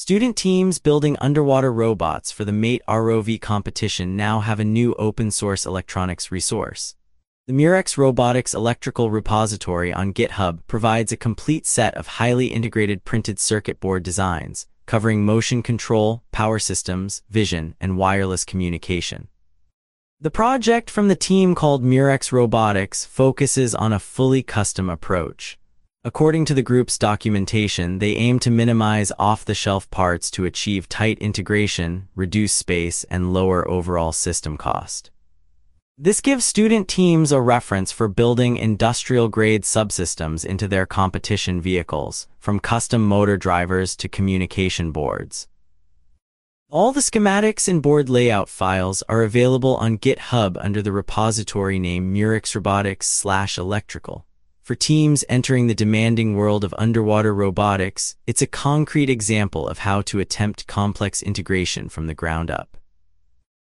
Student teams building underwater robots for the MATE ROV competition now have a new open-source electronics resource. The Murex Robotics Electrical Repository on GitHub provides a complete set of highly integrated printed circuit board designs, covering motion control, power systems, vision, and wireless communication. The project from the team called Murex Robotics focuses on a fully custom approach. According to the group's documentation, they aim to minimize off-the-shelf parts to achieve tight integration, reduce space, and lower overall system cost. This gives student teams a reference for building industrial-grade subsystems into their competition vehicles, from custom motor drivers to communication boards. All the schematics and board layout files are available on GitHub under the repository name Murex Robotics/Electrical. For teams entering the demanding world of underwater robotics, it's a concrete example of how to attempt complex integration from the ground up.